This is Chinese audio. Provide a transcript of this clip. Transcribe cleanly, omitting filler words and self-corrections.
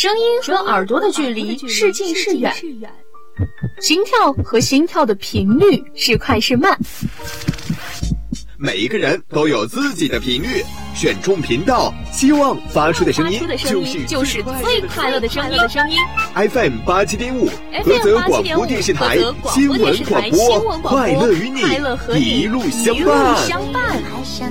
声音和耳朵的距离是近是远，心跳和心跳的频率是快是慢。 每一个人都有自己的频率，选中频道，希望发出的声音就是最快乐的声音。 FM 87.5，菏泽广播电视台新闻广播，快乐与你一路相伴。